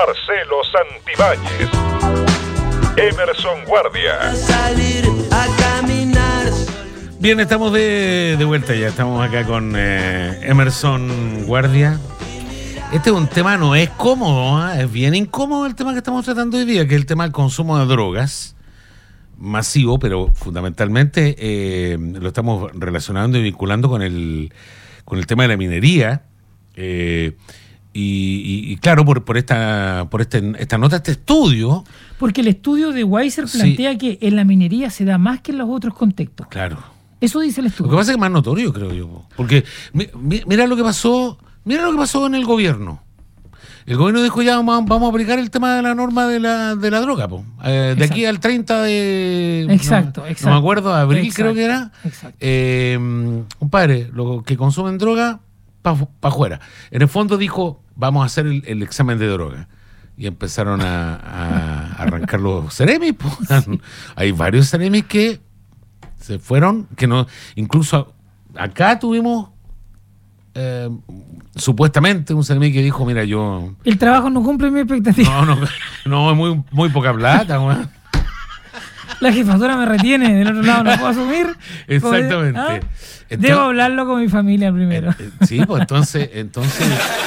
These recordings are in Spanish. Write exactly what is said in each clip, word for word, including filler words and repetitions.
Marcelo Santibáñez, Emerson Guardia. Salir a caminar. Bien, estamos de, de vuelta ya. Estamos acá con eh, Emerson Guardia. Este es un tema, no es cómodo, ¿eh? Es bien incómodo el tema que estamos tratando hoy día, que es el tema del consumo de drogas masivo, pero fundamentalmente eh, lo estamos relacionando y vinculando con el con el tema de la minería. Eh, y, y, y claro, por, por esta por este, esta nota, este estudio. Porque el estudio de Weiser plantea sí. que en la minería se da más que en los otros contextos. Claro. Eso dice el estudio. Lo que pasa es que es más notorio, creo yo. Porque mi, mi, mira lo que pasó, mira lo que pasó en el gobierno. El gobierno dijo ya vamos, vamos a aplicar el tema de la norma de la, de la droga, po. Eh, de aquí al treinta de... Exacto, no, exacto. No me acuerdo, de abril exacto, creo que era. Exacto. Eh, compadre, los que consumen droga, para pa afuera. En el fondo dijo, vamos a hacer el, el examen de droga. Y empezaron a, a arrancar los ceremis, po. Sí. Hay varios ceremis que se fueron, que no... Incluso acá tuvimos... Eh, supuestamente un ceremi que dijo, mira, yo... El trabajo no cumple mi expectativa. No, no, no, es muy, muy poca plata, güey. La jefatura me retiene, del otro lado no puedo asumir. Exactamente. ¿Ah? Entonces, debo hablarlo con mi familia primero. Eh, eh, sí, pues entonces, entonces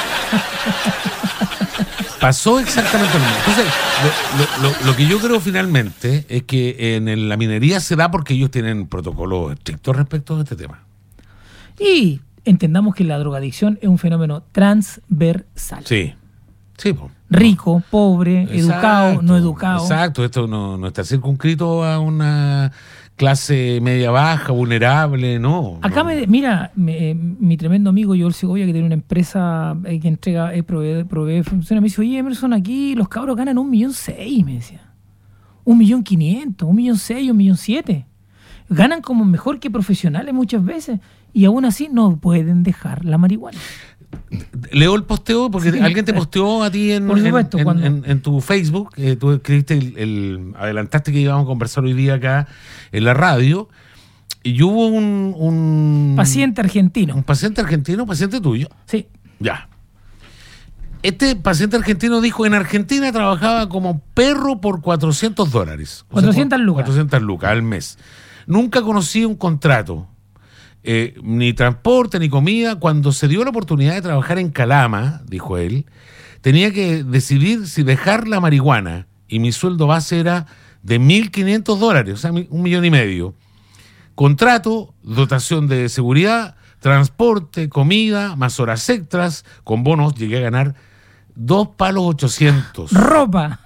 pasó exactamente lo mismo. Entonces, lo, lo, lo, lo que yo creo finalmente es que en el, la minería se da porque ellos tienen protocolos estrictos respecto a este tema. Y entendamos que la drogadicción es un fenómeno transversal. Sí, sí. Po. Rico, pobre, exacto, educado, no educado. Exacto, esto no, no está circunscrito a una clase media-baja, vulnerable, no. Acá, no. Me, mira, me, mi tremendo amigo Joel Segovia, que tiene una empresa eh, que entrega, eh, provee, provee funciones, me dice, oye, Emerson, aquí los cabros ganan un millón seis, me decía. Un millón quinientos, un millón seis, un millón siete. Ganan como mejor que profesionales muchas veces. Y aún así no pueden dejar la marihuana. Leo el posteo porque sí, alguien te posteó a ti en, por supuesto, en, cuando... en, en tu Facebook. Eh, tú escribiste el, el, adelantaste que íbamos a conversar hoy día acá en la radio. Y hubo un, un... paciente argentino. Un paciente argentino, paciente tuyo. Sí. Ya. Este paciente argentino dijo, en Argentina trabajaba como perro por cuatrocientos dólares. cuatrocientas lucas. cuatrocientas lucas al mes. Nunca conocí un contrato. Eh, ni transporte, ni comida. Cuando se dio la oportunidad de trabajar en Calama, dijo él, tenía que decidir si dejar la marihuana, y mi sueldo base era de mil quinientos dólares, o sea, un millón y medio. Contrato, dotación de seguridad, transporte, comida, más horas extras, con bonos llegué a ganar dos palos ochocientos. Ropa.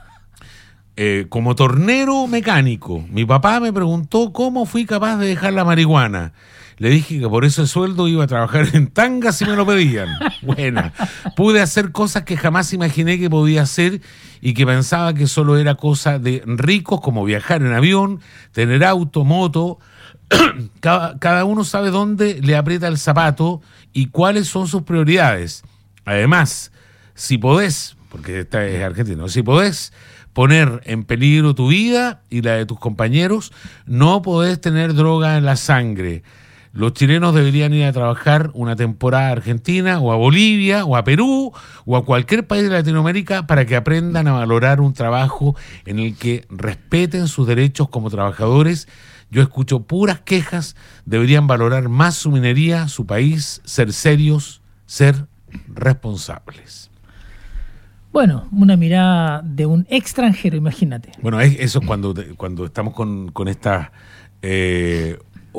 Eh, como tornero mecánico, mi papá me preguntó cómo fui capaz de dejar la marihuana. Le dije que por ese sueldo iba a trabajar en tanga si me lo pedían. Buena. Pude hacer cosas que jamás imaginé que podía hacer y que pensaba que solo era cosa de ricos, como viajar en avión, tener auto, moto. cada, cada uno sabe dónde le aprieta el zapato y cuáles son sus prioridades. Además, si podés, porque esta es argentino, si podés poner en peligro tu vida y la de tus compañeros, no podés tener droga en la sangre. Los chilenos deberían ir a trabajar una temporada a Argentina o a Bolivia o a Perú o a cualquier país de Latinoamérica para que aprendan a valorar un trabajo en el que respeten sus derechos como trabajadores. Yo escucho puras quejas, deberían valorar más su minería, su país, ser serios, ser responsables. Bueno, una mirada de un extranjero, imagínate. Bueno, eso es cuando, cuando estamos con, con estas... Eh,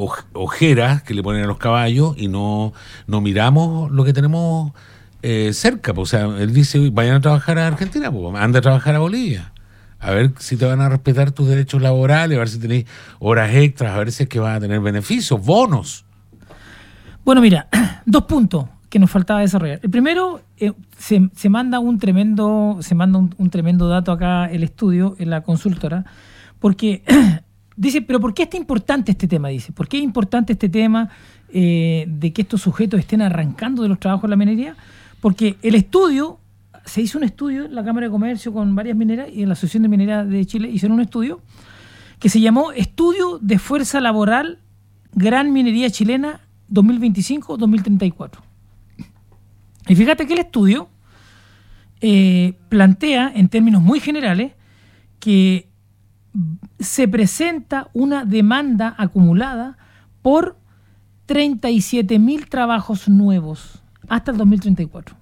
ojeras que le ponen a los caballos y no, no miramos lo que tenemos eh, cerca. Pues, o sea, él dice, vayan a trabajar a Argentina, pues, anda a trabajar a Bolivia. A ver si te van a respetar tus derechos laborales, a ver si tenéis horas extras, a ver si es que van a tener beneficios, bonos. Bueno, mira, dos puntos que nos faltaba desarrollar. El primero, eh, se, se manda un tremendo, se manda un, un tremendo dato acá el estudio, en la consultora, porque dice, pero ¿por qué es importante este tema? Dice, ¿por qué es importante este tema eh, de que estos sujetos estén arrancando de los trabajos de la minería? Porque el estudio, se hizo un estudio en la Cámara de Comercio con varias mineras y en la Asociación de Minería de Chile hicieron un estudio que se llamó Estudio de Fuerza Laboral Gran Minería Chilena dos mil veinticinco a dos mil treinta y cuatro. Y fíjate que el estudio eh, plantea en términos muy generales que se presenta una demanda acumulada por treinta y siete mil trabajos nuevos hasta el dos mil treinta y cuatro.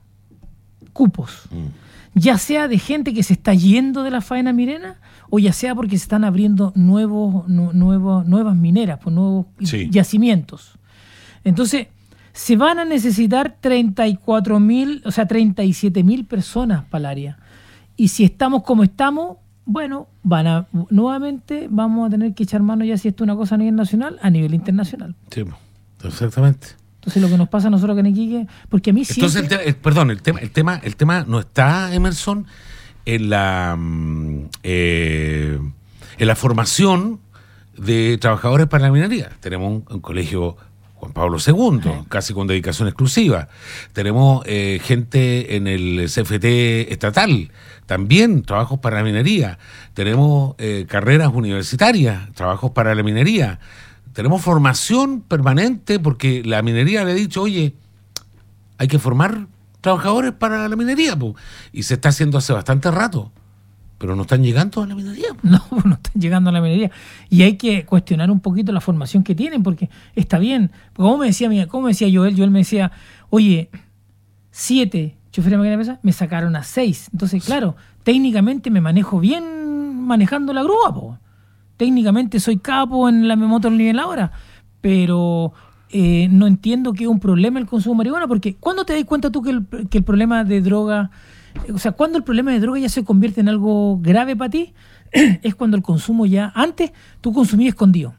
Cupos. Mm. Ya sea de gente que se está yendo de la faena minera o ya sea porque se están abriendo nuevos, nu- nuevos, nuevas mineras, pues nuevos Sí. yacimientos. Entonces, se van a necesitar treinta y cuatro mil, o sea, treinta y siete mil personas para el área. Y si estamos como estamos, bueno, van a nuevamente vamos a tener que echar mano ya si esto es una cosa a nivel nacional, a nivel internacional. Sí, exactamente. Entonces lo que nos pasa a nosotros acá en Iquique, porque a mí siempre... Entonces, el te- el- perdón, el tema, el tema, el tema no está, Emerson, en la mm, eh, en la formación de trabajadores para la minería. Tenemos un, un colegio Juan Pablo segundo, Ajá. casi con dedicación exclusiva. Tenemos eh, gente en el C F T estatal, también trabajos para la minería. Tenemos eh, carreras universitarias, trabajos para la minería. Tenemos formación permanente porque la minería le ha dicho, oye, hay que formar trabajadores para la minería, po. Y se está haciendo hace bastante rato, pero no están llegando a la minería. Po. No, no están llegando a la minería. Y hay que cuestionar un poquito la formación que tienen, porque está bien. Como me decía, mi- como me decía Joel, Joel me decía, oye, siete choferes de máquina de pesa, me sacaron a seis. Entonces, claro, técnicamente me manejo bien manejando la grúa, po. Técnicamente soy capo en la moto niveladora, pero eh, no entiendo que es un problema el consumo de marihuana, porque ¿cuándo te das cuenta tú que el, que el problema de droga, o sea, cuando el problema de droga ya se convierte en algo grave para ti? Es cuando el consumo ya, antes tú consumías escondido,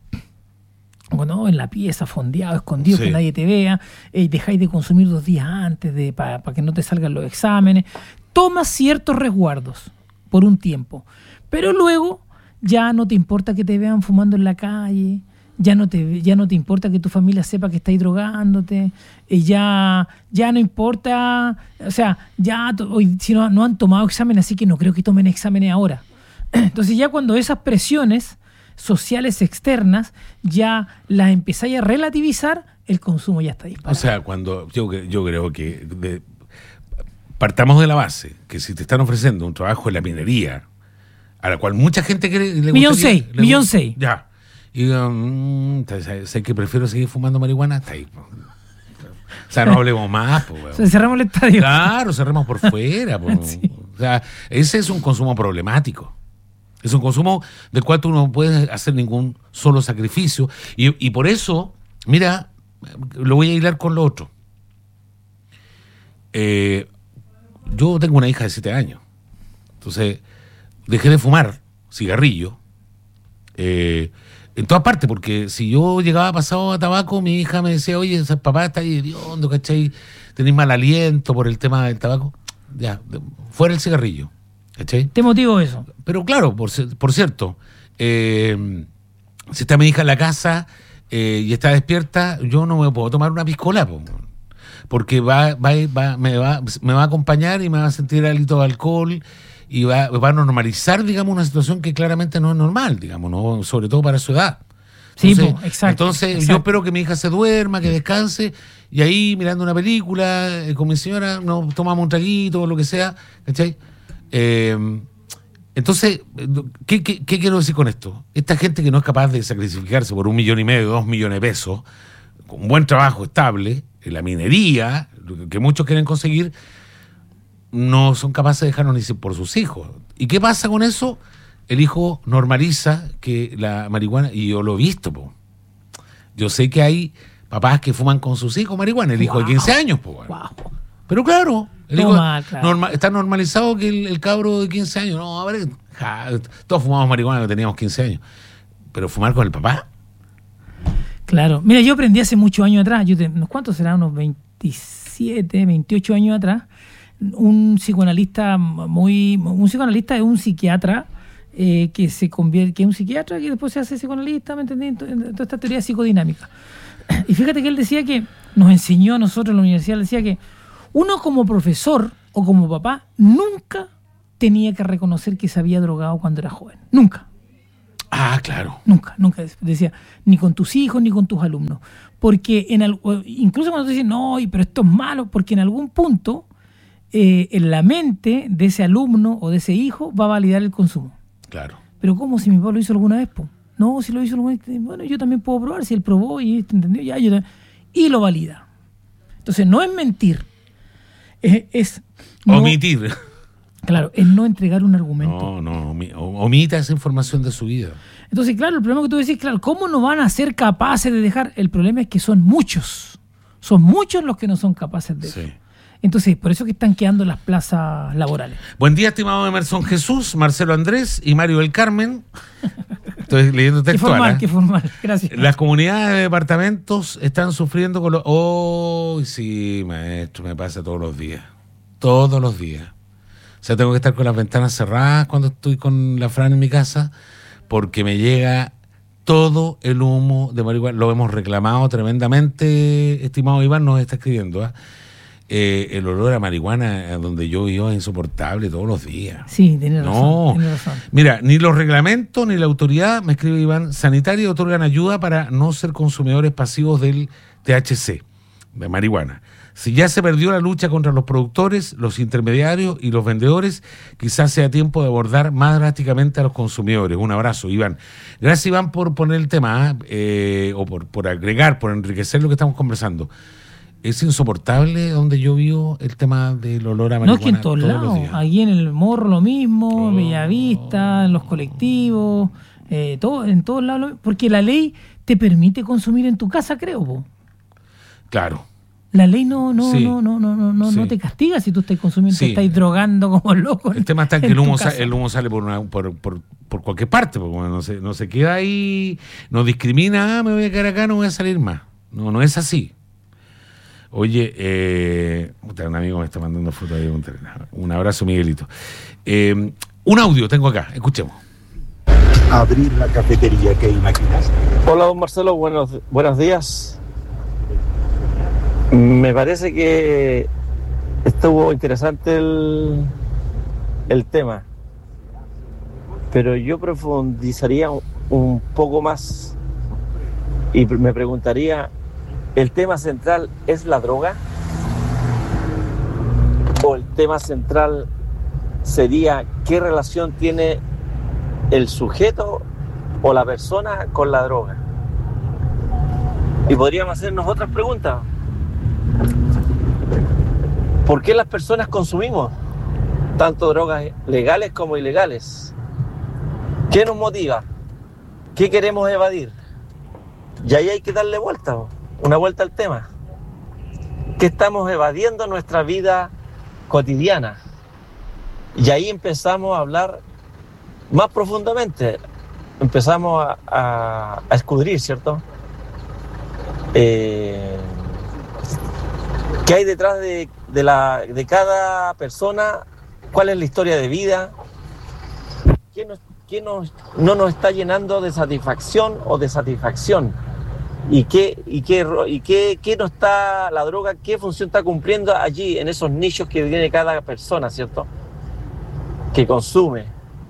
bueno, en la pieza, fondeado, escondido, Sí. que nadie te vea, eh, dejáis de consumir dos días antes de para que no te salgan los exámenes, tomas ciertos resguardos por un tiempo, pero luego ya no te importa que te vean fumando en la calle, ya no te ya no te importa que tu familia sepa que estáis drogándote, eh, ya ya no importa, o sea, ya to- hoy si no, no han tomado exámenes, así que no creo que tomen exámenes ahora. Entonces ya cuando esas presiones sociales externas ya las empezáis a relativizar, el consumo ya está disparado. O sea, cuando yo, cre- yo creo que de- partamos de la base que si te están ofreciendo un trabajo en la minería, a la cual mucha gente quiere... le Millón gustaría- seis, le millón gu- seis. Ya. Y digo, mm, sé, sé que prefiero seguir fumando marihuana hasta ahí. Po. O sea, no hablemos más, po, weón. O sea, cerramos el estadio. Claro, cerremos por fuera. Po. Sí. O sea, ese es un consumo problemático. Es un consumo del cual tú no puedes hacer ningún solo sacrificio. Y, y por eso, mira, lo voy a hilar con lo otro. Eh, yo tengo una hija de siete años. Entonces, dejé de fumar cigarrillo eh, en todas partes, porque si yo llegaba pasado a tabaco, mi hija me decía, oye, ese papá está ahí hediondo, ¿cachai? Tenéis mal aliento por el tema del tabaco. Ya, de- fuera el cigarrillo, ¿cachai? Te motivo eso. Pero claro, por, ci- por cierto, eh, si está mi hija en la casa eh, y está despierta, yo no me puedo tomar una piscola, po, porque va, va, va, me, va, me va a acompañar y me va a sentir hálito de alcohol y va, va a normalizar, digamos, una situación que claramente no es normal, digamos, ¿no? Sobre todo para su edad. Sí, Entonces, po, exacto, entonces exacto. yo espero que mi hija se duerma, que descanse, y ahí mirando una película eh, con mi señora, nos tomamos un traguito o lo que sea, ¿cachai? Eh, entonces, ¿qué, qué, ¿qué quiero decir con esto? Esta gente que no es capaz de sacrificarse por un millón y medio, dos millones de pesos, con un buen trabajo estable, en la minería, lo que muchos quieren conseguir, no son capaces de dejarnos ni por sus hijos. ¿Y qué pasa con eso? El hijo normaliza que la marihuana, y yo lo he visto, po. Yo sé que hay papás que fuman con sus hijos marihuana, el hijo de Wow. quince años, po. Bueno. Wow. Pero claro, el Todo hijo- mal, claro. norma- está normalizado que el, el cabro de quince años, no, a ver, ja, todos fumamos marihuana cuando teníamos quince años, pero fumar con el papá, Claro. Mira, yo aprendí hace muchos años atrás, yo te- ¿unos cuántos será? Unos veintisiete, veintiocho años atrás, un psicoanalista muy... Un psicoanalista es un psiquiatra eh, que se convierte... Que es un psiquiatra que después se hace psicoanalista, ¿me entendí? En to- en toda esta teoría psicodinámica. Y fíjate que él decía que... Nos enseñó a nosotros en la universidad, él decía que uno como profesor o como papá nunca tenía que reconocer que se había drogado cuando era joven. Nunca. ah, claro, Nunca, nunca decía, ni con tus hijos ni con tus alumnos. Porque en al- incluso cuando te dicen, no, y- pero esto es malo, porque en algún punto eh, en la mente de ese alumno o de ese hijo va a validar el consumo. Claro. Pero ¿cómo si mi papá lo hizo alguna vez? Po? No, si lo hizo alguna vez, bueno, yo también puedo probar, si él probó y este entendió, ya, yo también. Y lo valida. Entonces, no es mentir, es... es no, omitir. Claro, es no entregar un argumento. No, no, omita esa información de su vida. Entonces, claro, el problema que tú decís, claro, ¿cómo no van a ser capaces de dejar? El problema es que son muchos, son muchos los que no son capaces de sí. eso. Entonces, por eso que están quedando las plazas laborales. Buen día, estimado Emerson Jesús, Marcelo Andrés y Mario del Carmen. Estoy leyendo textual. Qué formal, ¿eh? qué formal, gracias. Las comunidades de departamentos están sufriendo con los... Oh, sí, maestro, me pasa todos los días. Todos los días. O sea, tengo que estar con las ventanas cerradas cuando estoy con la Fran en mi casa, porque me llega todo el humo de marihuana. Lo hemos reclamado tremendamente, estimado Iván, nos está escribiendo, ¿eh? Eh, el olor a marihuana donde yo vivo es insoportable todos los días. Sí, tiene razón, no. tiene razón. Mira, ni los reglamentos ni la autoridad, me escribe Iván, sanitaria otorgan ayuda para no ser consumidores pasivos del T H C, de marihuana. Si ya se perdió la lucha contra los productores, los intermediarios y los vendedores, quizás sea tiempo de abordar más drásticamente a los consumidores. Un abrazo, Iván. Gracias, Iván, por poner el tema, eh, o por, por agregar, por enriquecer lo que estamos conversando. Es insoportable donde yo vivo el tema del olor a marihuana. No, es que en todos, todos lados, aquí en el Morro lo mismo, oh. Bellavista, en los colectivos, eh, todo, en todos lados, porque la ley te permite consumir en tu casa, creo, po. Claro. La ley no no sí. no no no no no, sí. no te castiga si tú estás consumiendo, sí. te estás drogando como loco. El tema está en que el humo, sa- el humo sale por, una, por, por, por cualquier parte, porque no se, no se queda ahí, no discrimina, ah, me voy a quedar acá, no voy a salir más. No, no es así. Oye, eh, un amigo me está mandando fotos ahí. Un, un abrazo, Miguelito. Eh, un audio tengo acá, escuchemos. Abrir la cafetería que imaginas. Hola, don Marcelo, buenos, buenos días. Me parece que estuvo interesante el, el tema, pero yo profundizaría un, un poco más y me preguntaría, ¿el tema central es la droga? ¿O el tema central sería qué relación tiene el sujeto o la persona con la droga? Y podríamos hacernos otras preguntas. ¿Por qué las personas consumimos tanto drogas legales como ilegales? ¿Qué nos motiva? ¿Qué queremos evadir? Y ahí hay que darle vuelta, una vuelta al tema. ¿Qué estamos evadiendo en nuestra vida cotidiana? Y ahí empezamos a hablar más profundamente. Empezamos a, a, a escudrir, ¿cierto? Eh, ¿Qué hay detrás de, de, la, de cada persona? ¿Cuál es la historia de vida? ¿Qué, nos, qué nos, no nos está llenando de satisfacción o de satisfacción? ¿Y qué, y qué, y qué, qué no está la droga? ¿Qué función está cumpliendo allí en esos nichos que tiene cada persona, ¿cierto? Que consume.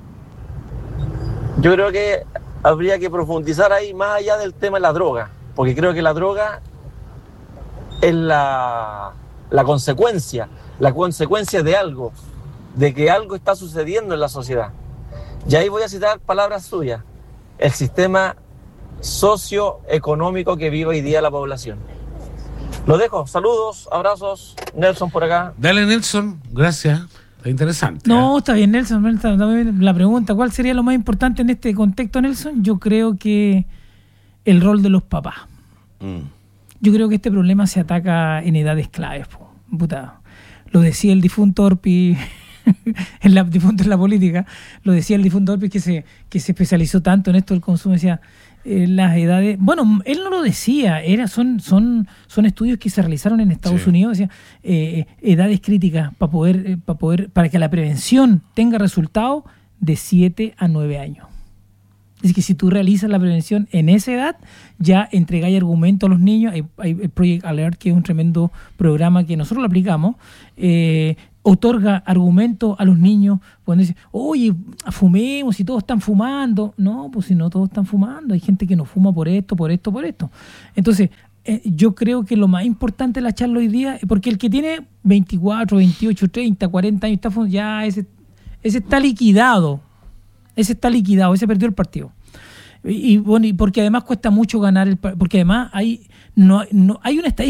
Yo creo que habría que profundizar ahí más allá del tema de la droga, porque creo que la droga es la, la consecuencia, la consecuencia de algo, de que algo está sucediendo en la sociedad. Y ahí voy a citar palabras suyas, el sistema socioeconómico que vive hoy día la población. Lo dejo, saludos, abrazos, Nelson por acá. Dale, Nelson, gracias, está interesante. No, ¿eh? está bien, Nelson. La pregunta, ¿cuál sería lo más importante en este contexto, Nelson? Yo creo que el rol de los papás. Mm. Yo creo que este problema se ataca en edades claves. Po. Puta. Lo decía el difunto Orpi, el la, difunto en la política, lo decía el difunto Orpi que se, que se especializó tanto en esto del consumo, decía, eh, las edades, bueno, él no lo decía, era, son, son, son estudios que se realizaron en Estados sí. Unidos, decía, eh, edades críticas para poder, eh, para poder, para que la prevención tenga resultado de siete a nueve años. Es que si tú realizas la prevención en esa edad, ya entregáis argumento a los niños. Hay, hay el Project Alert, que es un tremendo programa que nosotros lo aplicamos, eh, otorga argumento a los niños cuando dicen, oye, fumemos, si todos están fumando. No, pues si no todos están fumando, hay gente que no fuma por esto, por esto, por esto. Entonces, eh, yo creo que lo más importante de la charla hoy día, porque el que tiene veinticuatro, veintiocho, treinta, cuarenta años, está, ya ese, ese está liquidado. Ese está liquidado, ese perdió el partido. Y, y bueno, y porque además cuesta mucho ganar el partido, porque además hay, no, no, hay una estadística